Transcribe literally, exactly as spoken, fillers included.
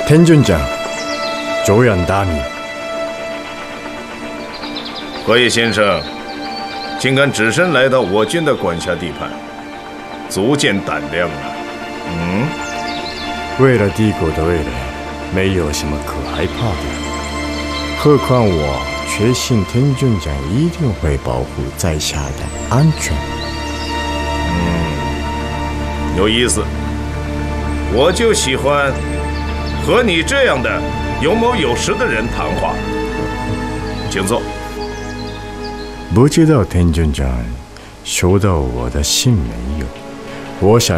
田军长，久仰大名。 河野先生，竟敢只身来到我军的管辖地盘，足见胆量啊！嗯， 为了帝国的未来，没有什么可害怕的。何况我确信田军长一定会保护在下的安全。 嗯，有意思。我就喜欢和你这样的有谋有识的人谈话。请坐。 不知道田军长收到我的信没有？我想